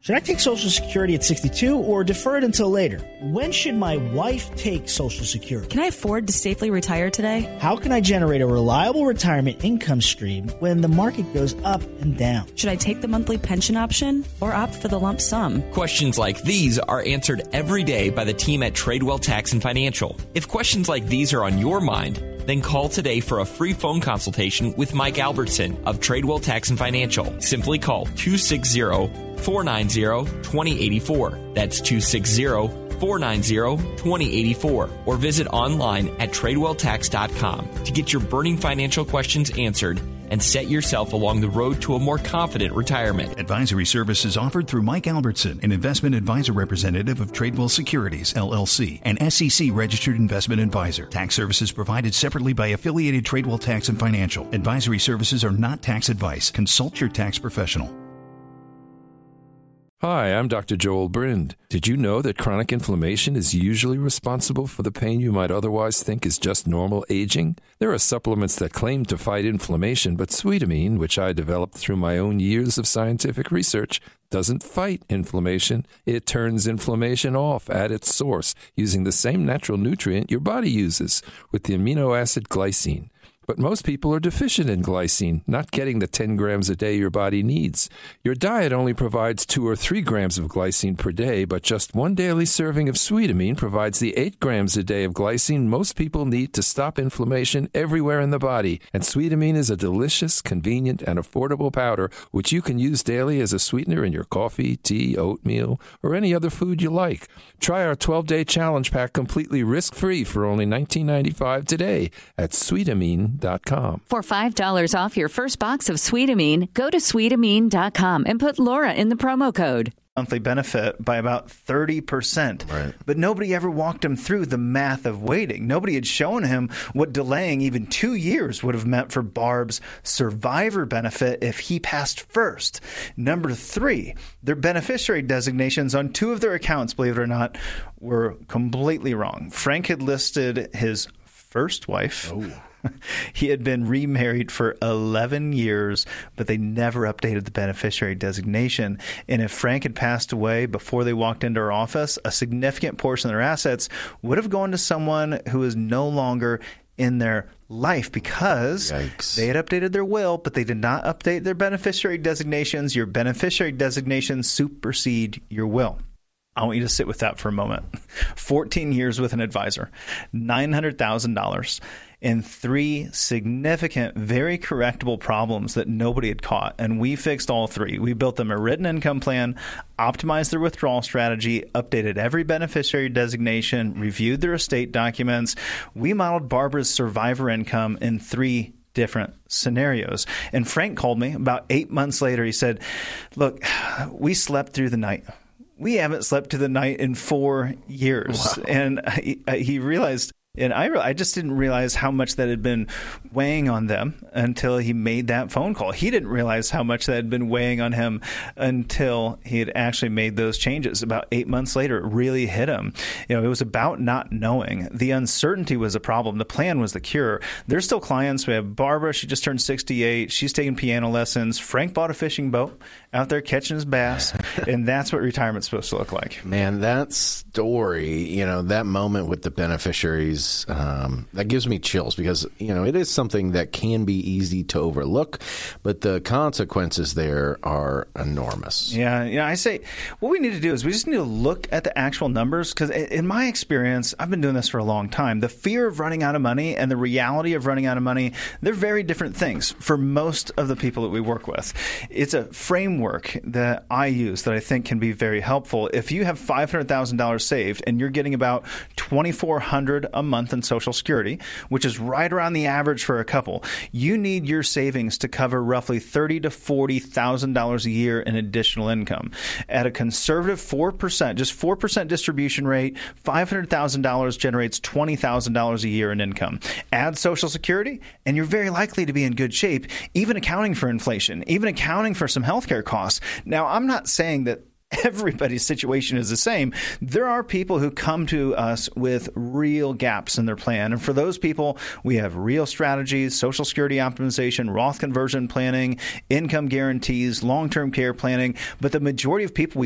Should I take Social Security at 62 or defer it until later? When should my wife take Social Security? Can I afford to safely retire today? How can I generate a reliable retirement income stream when the market goes up and down? Should I take the monthly pension option or opt for the lump sum? Questions like these are answered every day by the team at Tradewell Tax and Financial. If questions like these are on your mind, then call today for a free phone consultation with Mike Albertson of Tradewell Tax and Financial. Simply call 260-490-2084. That's 260-490-2084. Or visit online at TradewellTax.com to get your burning financial questions answered and set yourself along the road to a more confident retirement. Advisory services offered through Mike Albertson, an investment advisor representative of Tradewell Securities, LLC, an SEC-registered investment advisor. Tax services provided separately by affiliated Tradewell Tax and Financial. Advisory services are not tax advice. Consult your tax professional. Hi, I'm Dr. Joel Brind. Did you know that chronic inflammation is usually responsible for the pain you might otherwise think is just normal aging? There are supplements that claim to fight inflammation, but Sweetamine, which I developed through my own years of scientific research, doesn't fight inflammation. It turns inflammation off at its source using the same natural nutrient your body uses, with the amino acid glycine. But most people are deficient in glycine, not getting the 10 grams a day your body needs. Your diet only provides 2 or 3 grams of glycine per day, but just one daily serving of Sweetamine provides the 8 grams a day of glycine most people need to stop inflammation everywhere in the body. And Sweetamine is a delicious, convenient, and affordable powder which you can use daily as a sweetener in your coffee, tea, oatmeal, or any other food you like. Try our 12-day challenge pack completely risk-free for only $19.95 today at Sweetamine.com. For $5 off your first box of Sweetamine, go to Sweetamine.com and put Laura in the promo code. Monthly benefit by about 30%. Right. But nobody ever walked him through the math of waiting. Nobody had shown him what delaying even 2 years would have meant for Barb's survivor benefit if he passed first. Number 3, their beneficiary designations on 2 of their accounts, believe it or not, were completely wrong. Frank had listed his first wife. Oh. He had been remarried for 11 years, but they never updated the beneficiary designation. And if Frank had passed away before they walked into our office, a significant portion of their assets would have gone to someone who is no longer in their life because they had updated their will, but they did not update their beneficiary designations. Your beneficiary designations supersede your will. I want you to sit with that for a moment. 14 years with an advisor, $900,000, and 3 significant, very correctable problems that nobody had caught. And we fixed all 3. We built them a written income plan, optimized their withdrawal strategy, updated every beneficiary designation, reviewed their estate documents. We modeled Barbara's survivor income in 3 different scenarios. And Frank called me about 8 months later. He said, look, we slept through the night. We haven't slept through the night in 4 years. Wow. And he realized, and I just didn't realize how much that had been weighing on them until he made that phone call. He didn't realize how much that had been weighing on him until he had actually made those changes. About 8 months later, it really hit him. You know, it was about not knowing. The uncertainty was a problem. The plan was the cure. There's still clients. We have Barbara. She just turned 68. She's taking piano lessons. Frank bought a fishing boat out there catching his bass, and that's what retirement's supposed to look like. Man, that story, that moment with the beneficiaries, that gives me chills because, it is something that can be easy to overlook, but the consequences there are enormous. Yeah, I say what we need to do is we just need to look at the actual numbers because in my experience, I've been doing this for a long time. The fear of running out of money and the reality of running out of money, they're very different things for most of the people that we work with. It's a framework that I use that I think can be very helpful. If you have $500,000 saved and you're getting about $2,400 a month in Social Security, which is right around the average for a couple, you need your savings to cover roughly $30,000 to $40,000 a year in additional income. At a conservative 4%, just 4% distribution rate, $500,000 generates $20,000 a year in income. Add Social Security, and you're very likely to be in good shape, even accounting for inflation, even accounting for some healthcare costs. Now, I'm not saying that everybody's situation is the same. There are people who come to us with real gaps in their plan. And for those people, we have real strategies, Social Security optimization, Roth conversion planning, income guarantees, long-term care planning. But the majority of people we